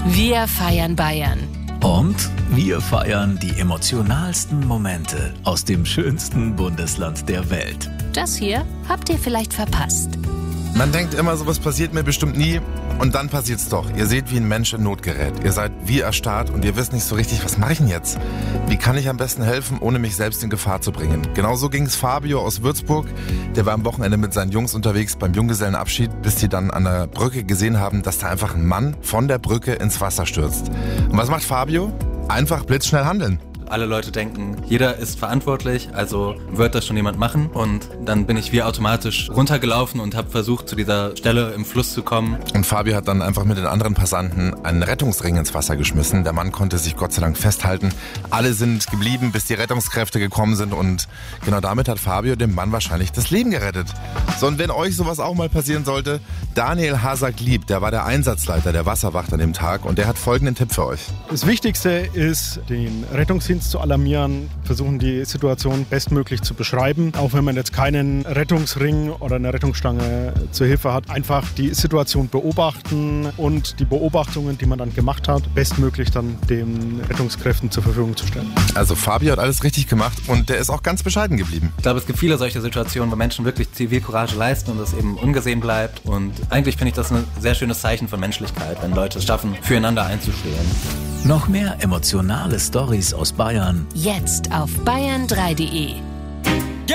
Wir feiern Bayern. Und wir feiern die emotionalsten Momente aus dem schönsten Bundesland der Welt. Das hier habt ihr vielleicht verpasst. Man denkt immer, sowas passiert mir bestimmt nie. Und dann passiert's doch. Ihr seht, wie ein Mensch in Not gerät. Ihr seid wie erstarrt und ihr wisst nicht so richtig, was mache ich denn jetzt? Wie kann ich am besten helfen, ohne mich selbst in Gefahr zu bringen? Genauso ging's Fabio aus Würzburg. Der war am Wochenende mit seinen Jungs unterwegs beim Junggesellenabschied, bis sie dann an der Brücke gesehen haben, dass da einfach ein Mann von der Brücke ins Wasser stürzt. Und was macht Fabio? Einfach blitzschnell handeln. Alle Leute denken, jeder ist verantwortlich, also wird das schon jemand machen. Und dann bin ich wie automatisch runtergelaufen und habe versucht, zu dieser Stelle im Fluss zu kommen. Und Fabio hat dann einfach mit den anderen Passanten einen Rettungsring ins Wasser geschmissen. Der Mann konnte sich Gott sei Dank festhalten. Alle sind geblieben, bis die Rettungskräfte gekommen sind. Und genau damit hat Fabio dem Mann wahrscheinlich das Leben gerettet. So, und wenn euch sowas auch mal passieren sollte, Daniel Hasak-Lieb, der war der Einsatzleiter der Wasserwacht an dem Tag. Und der hat folgenden Tipp für euch. Das Wichtigste ist, den Rettungsdienst zu alarmieren, versuchen die Situation bestmöglich zu beschreiben. Auch wenn man jetzt keinen Rettungsring oder eine Rettungsstange zur Hilfe hat, einfach die Situation beobachten und die Beobachtungen, die man dann gemacht hat, bestmöglich dann den Rettungskräften zur Verfügung zu stellen. Also Fabio hat alles richtig gemacht und der ist auch ganz bescheiden geblieben. Ich glaube, es gibt viele solche Situationen, wo Menschen wirklich Zivilcourage leisten und das eben ungesehen bleibt. Und eigentlich finde ich das ein sehr schönes Zeichen von Menschlichkeit, wenn Leute es schaffen, füreinander einzustehen. Noch mehr emotionale Storys aus Bayern. Jetzt auf bayern3.de.